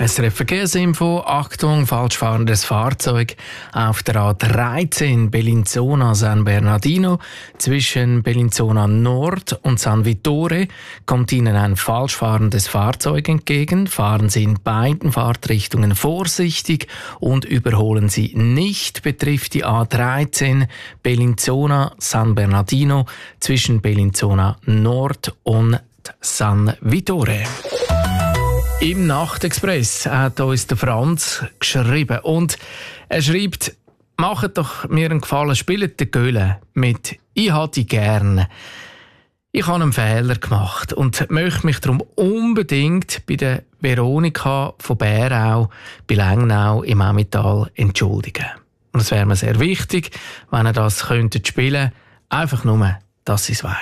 SRF Verkehrsinfo, Achtung, falsch fahrendes Fahrzeug auf der A13 Bellinzona-San Bernardino. Zwischen Bellinzona Nord und San Vittore kommt Ihnen ein falsch fahrendes Fahrzeug entgegen. Fahren Sie in beiden Fahrtrichtungen vorsichtig und überholen Sie nicht. Betrifft die A13 Bellinzona-San Bernardino zwischen Bellinzona Nord und San Vittore. Im Nachtexpress hat uns der Franz geschrieben und er schreibt: «Macht doch mir einen Gefallen, spielt den Göhle mit ‹Ich habe dich gern›. Ich habe einen Fehler gemacht und möchte mich darum unbedingt bei der Veronika von Bärau bei Lengnau im Emmental entschuldigen. Und es wäre mir sehr wichtig, wenn ihr das spielen könntet. Einfach nur, dass sie es weiss.»